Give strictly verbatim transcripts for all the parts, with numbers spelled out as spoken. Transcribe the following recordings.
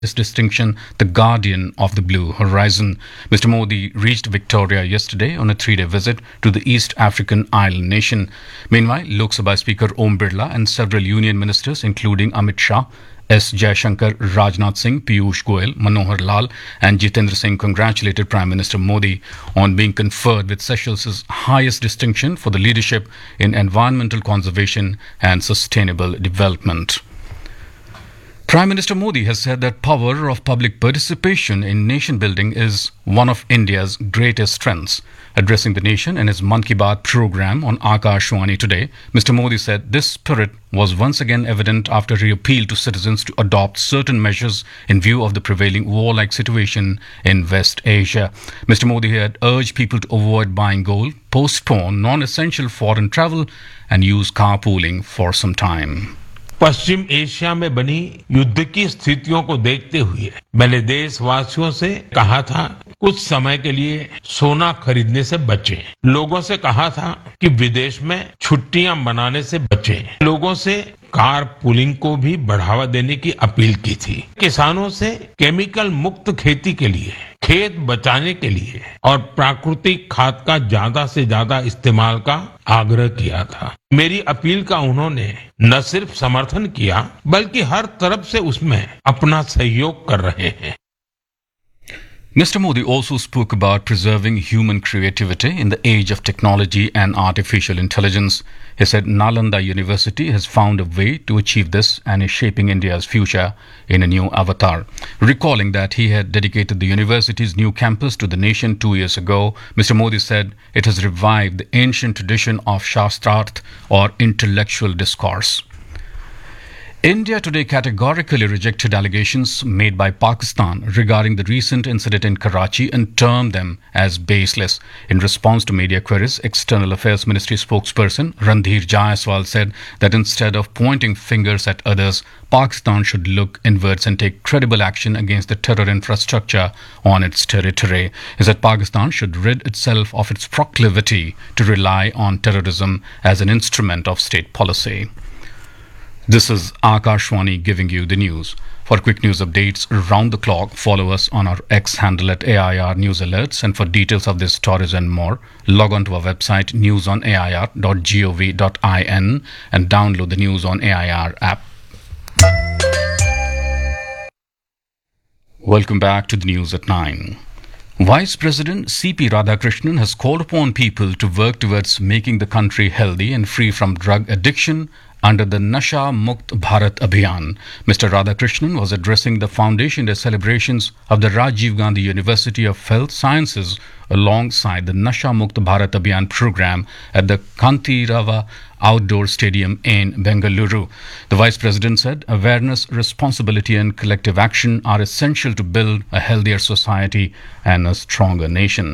this distinction, the guardian of the blue horizon. Mister Modi reached Victoria yesterday on a three-day visit to the East African island nation. Meanwhile, Lok Sabha Speaker Om Birla and several union ministers, including Amit Shah, S. Jaishankar, Rajnath Singh, Piyush Goyal, Manohar Lal and Jitendra Singh congratulated Prime Minister Modi on being conferred with Seychelles' highest distinction for the leadership in environmental conservation and sustainable development. Prime Minister Modi has said that power of public participation in nation building is one of India's greatest strengths. Addressing the nation in his Mann Ki Baat program on Akashvani today, Mister Modi said this spirit was once again evident after he appealed to citizens to adopt certain measures in view of the prevailing war-like situation in West Asia. Mister Modi had urged people to avoid buying gold, postpone non-essential foreign travel and use carpooling for some time. Paschim Asia में बनी युद्ध की स्थितियों को देखते हुए मैंने देशवासियों से कहा था कुछ समय के लिए सोना खरीदने से बचें। लोगों से कहा था कि विदेश में छुट्टियां मनाने से बचें। लोगों से कार पुलिंग को भी बढ़ावा देने की अपील की थी। किसानों से केमिकल मुक्त खेती के लिए, खेत बचाने के लिए और प्राकृतिक खाद का ज्यादा से ज्यादा इस्तेमाल का आग्रह किया था। मेरी अपील का उन्होंने न सिर्फ समर्थन किया बल्कि हर तरफ से उसमें अपना सहयोग कर रहे हैं। Mister Modi also spoke about preserving human creativity in the age of technology and artificial intelligence. He said Nalanda University has found a way to achieve this and is shaping India's future in a new avatar. Recalling that he had dedicated the university's new campus to the nation two years ago, Mister Modi said it has revived the ancient tradition of Shastrarth or intellectual discourse. India today categorically rejected allegations made by Pakistan regarding the recent incident in Karachi and termed them as baseless. In response to media queries, External Affairs Ministry spokesperson Randhir Jaiswal said that instead of pointing fingers at others, Pakistan should look inwards and take credible action against the terror infrastructure on its territory. He said Pakistan should rid itself of its proclivity to rely on terrorism as an instrument of state policy. This is Akashvani giving you the news. For quick news updates around the clock, follow us on our X handle at A I R News Alerts. And for details of these stories and more, log on to our website news on A I R dot gov dot in and download the News on A I R app. Welcome back to the news at nine. Vice President C P Radhakrishnan has called upon people to work towards making the country healthy and free from drug addiction under the Nasha Mukt Bharat Abhiyan. Mister Radhakrishnan was addressing the Foundation Day celebrations of the Rajiv Gandhi University of Health Sciences alongside the Nasha Mukt Bharat Abhiyan program at the Kantirava Outdoor Stadium in Bengaluru. The Vice President said awareness, responsibility and collective action are essential to build a healthier society and a stronger nation.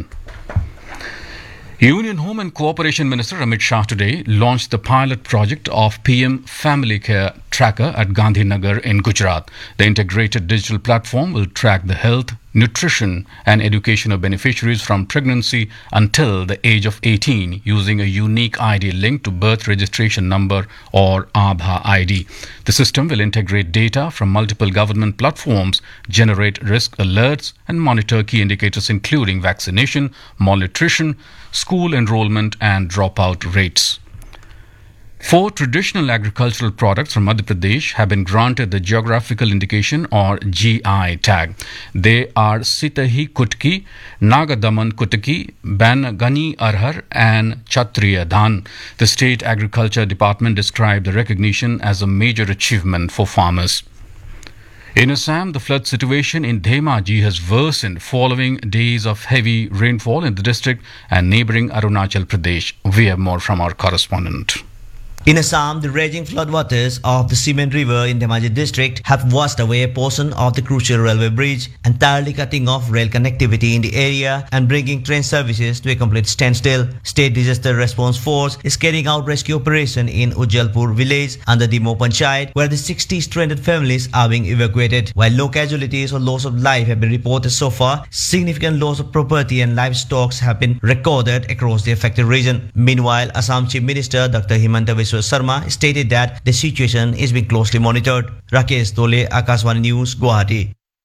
Union Home and Cooperation Minister Amit Shah today launched the pilot project of P M Family Care Tracker at Gandhinagar in Gujarat. The integrated digital platform will track the health, nutrition and education of beneficiaries from pregnancy until the age of eighteen using a unique I D linked to birth registration number or Aadhaar I D. The system will integrate data from multiple government platforms, generate risk alerts and monitor key indicators including vaccination, malnutrition, school enrollment and dropout rates. Four traditional agricultural products from Madhya Pradesh have been granted the geographical indication or G I tag. They are Sitahi Kutki, Nagadaman Kutki, Bangani Arhar and Kshatriya Dhan. The State Agriculture Department described the recognition as a major achievement for farmers. In Assam, the flood situation in Dhemaji has worsened following days of heavy rainfall in the district and neighbouring Arunachal Pradesh. We have more from our correspondent. In Assam, the raging floodwaters of the Simen River in Dhemaji district have washed away a portion of the crucial railway bridge, entirely cutting off rail connectivity in the area and bringing train services to a complete standstill. State Disaster Response Force is carrying out rescue operation in Ujjalpur village under the Mo Panchayat, where the sixty stranded families are being evacuated. While no casualties or loss of life have been reported so far, significant loss of property and livestock have been recorded across the affected region. Meanwhile, Assam Chief Minister Doctor Himanta Biswa Sarma stated that the situation is being closely monitored. Rakesh Dole, Akashvani News, Guwahati.